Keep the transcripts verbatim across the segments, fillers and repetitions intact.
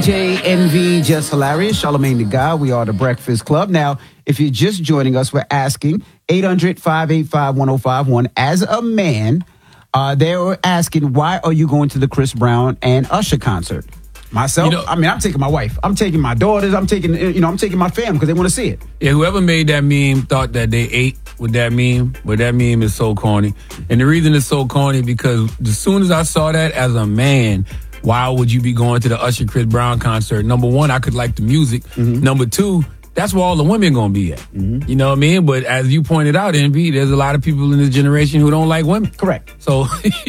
J, Envy, Just Hilarious, Charlamagne the God. We are the Breakfast Club. Now, if you're just joining us, we're asking eight hundred, five eight five, one oh five one. As a man, uh, they were asking, why are you going to the Chris Brown and Usher concert? Myself, you know, I mean, I'm taking my wife. I'm taking my daughters. I'm taking, you know, I'm taking my fam because they want to see it. Yeah, whoever made that meme thought that they ate with that meme, but that meme is so corny. And the reason it's so corny because as soon as I saw that as a man, why would you be going to the Usher Chris Brown concert? Number one, I could like the music. Mm-hmm. Number two, that's where all the women gonna be at. Mm-hmm. You know what I mean? But as you pointed out, Envy, there's a lot of people in this generation who don't like women. Correct. So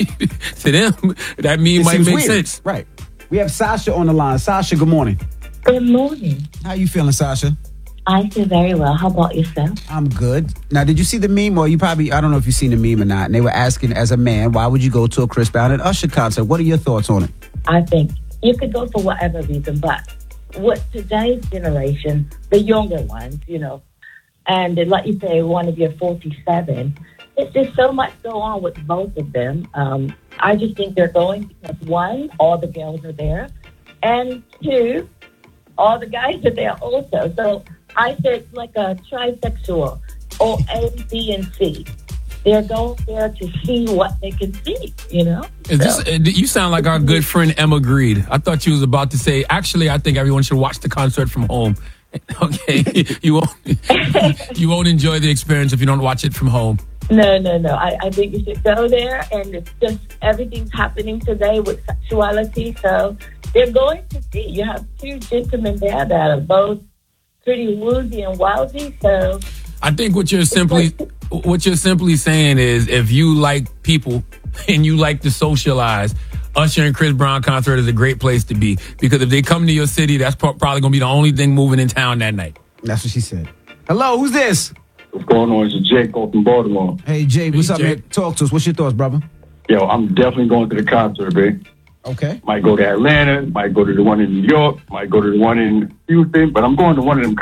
to them, that meme it might make weird. sense. Right. We have Sasha on the line. Sasha, good morning. Good morning. How you feeling, Sasha? I feel very well. How about yourself? I'm good. Now, did you see the meme? Or you probably, I don't know if you've seen the meme or not. And they were asking, as a man, why would you go to a Chris Brown and Usher concert? What are your thoughts on it? I think you could go for whatever reason, but with today's generation, the younger ones, you know, and like you say, one of your forty-seven, it's just so much go on with both of them. Um, I just think they're going because, one, all the girls are there, and two, all the guys are there also. So I said it's like a trisexual, or A, B, and C. They're going there to see what they can see, you know? Is this, uh, you sound like our good friend Emma Greed. I thought you was about to say, actually, I think everyone should watch the concert from home. Okay, you won't you won't enjoy the experience if you don't watch it from home. No, no, no. I, I think you should go there, and it's just everything's happening today with sexuality. So they're going to see. You have two gentlemen there that are both pretty woozy and wowsy. So I think what you're simply what you're simply saying is, if you like people and you like to socialize, Usher and Chris Brown concert is a great place to be, because if they come to your city, that's pro- probably going to be the only thing moving in town that night. That's what she said. Hello, who's this? What's going on? It's Jake from Baltimore. Hey, Jay, what's hey, up, Jay. man? Talk to us. What's your thoughts, brother? Yo, I'm definitely going to the concert, babe. Okay. Might go to Atlanta, might go to the one in New York, might go to the one in Houston, but I'm going to one of them